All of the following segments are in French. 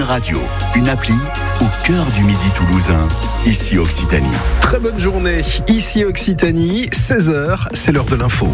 une radio, une appli au cœur du Midi toulousain, ici Occitanie. Très bonne journée, ici Occitanie, 16h, c'est l'heure de l'info.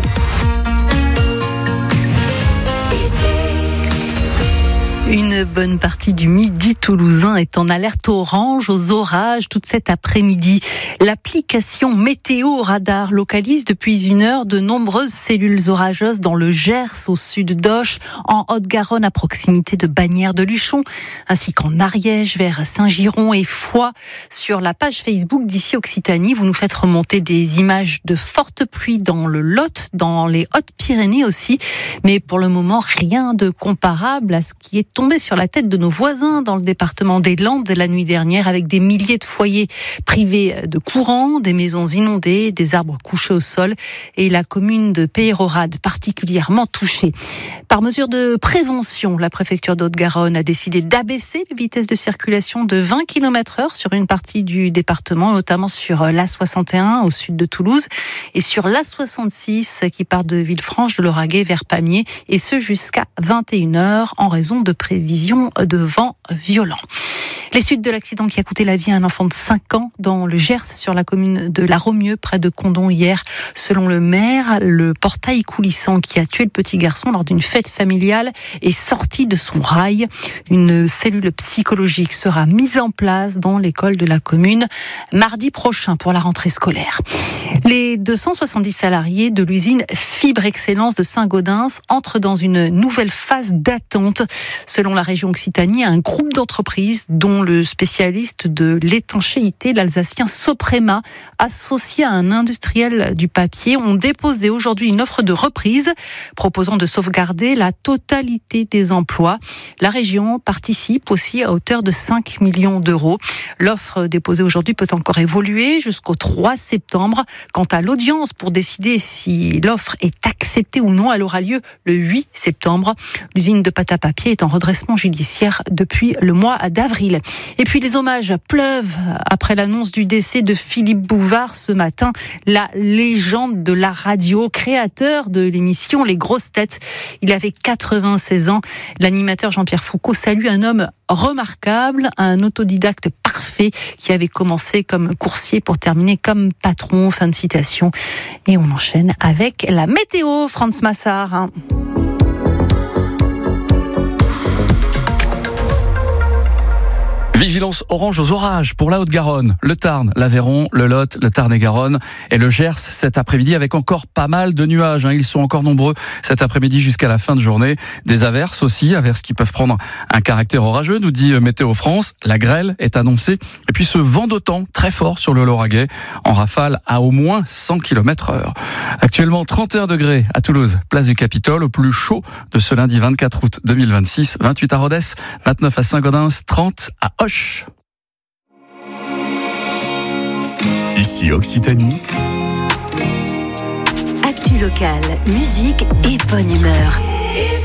Une bonne partie du Midi toulousain est en alerte orange aux orages toute cet après-midi. L'application Météo Radar localise depuis une heure de nombreuses cellules orageuses dans le Gers, au sud d'Auch, en Haute-Garonne à proximité de Bagnères-de-Luchon, ainsi qu'en Ariège vers Saint-Giron et Foix. Sur la page Facebook d'ici Occitanie, vous nous faites remonter des images de fortes pluies dans le Lot, dans les Hautes-Pyrénées aussi, mais pour le moment rien de comparable à ce qui est tombé sur la tête de nos voisins dans le département des Landes la nuit dernière, avec des milliers de foyers privés de courant, des maisons inondées, des arbres couchés au sol et la commune de Peyrehorade particulièrement touchée. Par mesure de prévention, la préfecture d'Haute-Garonne a décidé d'abaisser la vitesse de circulation de 20 km/h sur une partie du département, notamment sur l'A61 au sud de Toulouse et sur l'A66 qui part de Villefranche de Lauragais vers Pamiers, et ce jusqu'à 21h en raison de prévisions de vent violent. Les suites de l'accident qui a coûté la vie à un enfant de 5 ans dans le Gers, sur la commune de La Romieux, près de Condom hier. Selon le maire, le portail coulissant qui a tué le petit garçon lors d'une fête familiale est sorti de son rail. Une cellule psychologique sera mise en place dans l'école de la commune mardi prochain pour la rentrée scolaire. Les 270 salariés de l'usine Fibre Excellence de Saint-Gaudens entrent dans une nouvelle phase d'attente. Selon la région Occitanie, un groupe d'entreprises dont le spécialiste de l'étanchéité, l'Alsacien Soprema, associé à un industriel du papier, ont déposé aujourd'hui une offre de reprise proposant de sauvegarder la totalité des emplois. La région participe aussi à hauteur de 5 millions d'euros. L'offre déposée aujourd'hui peut encore évoluer jusqu'au 3 septembre. Quant à l'audience pour décider si l'offre est acceptée ou non, elle aura lieu le 8 septembre. L'usine de pâte à papier est en redressement judiciaire depuis le mois d'avril. Et puis les hommages pleuvent après l'annonce du décès de Philippe Bouvard ce matin, la légende de la radio, créateur de l'émission Les Grosses Têtes. Il avait 96 ans. L'animateur Jean-Pierre Foucault salue un homme remarquable, un autodidacte parfait qui avait commencé comme coursier pour terminer comme patron. Fin de citation. Et on enchaîne avec la météo, Franz Massard. Vigilance orange aux orages pour la Haute-Garonne, le Tarn, l'Aveyron, le Lot, le Tarn-et-Garonne et le Gers cet après-midi, avec encore pas mal de nuages. Ils sont encore nombreux cet après-midi jusqu'à la fin de journée. Des averses aussi, averses qui peuvent prendre un caractère orageux, nous dit Météo France. La grêle est annoncée. Et puis ce vent d'OTAN très fort sur le Lauragais, en rafale à au moins 100 km/h. Actuellement 31 degrés à Toulouse, place du Capitole, au plus chaud de ce lundi 24 août 2026. 28 à Rodez, 29 à Saint-Gaudens, 30 à Auch. Ici Occitanie. Actu locale, musique et bonne humeur.